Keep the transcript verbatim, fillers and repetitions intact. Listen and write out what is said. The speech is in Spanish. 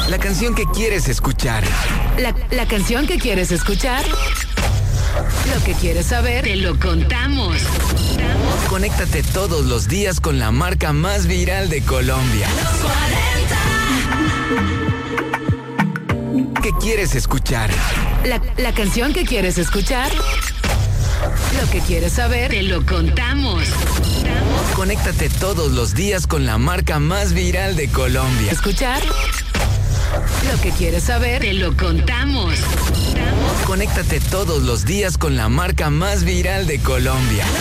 La canción que quieres escuchar. La, la canción que quieres escuchar. Lo que quieres saber, te lo contamos. Conéctate todos los días con la marca más viral de Colombia. ¿Qué quieres escuchar? La, la canción que quieres escuchar. Lo que quieres saber, te lo contamos. Conéctate todos los días con la marca más viral de Colombia. Escuchar. Lo que quieres saber, te lo contamos. Conéctate todos los días con la marca más viral de Colombia.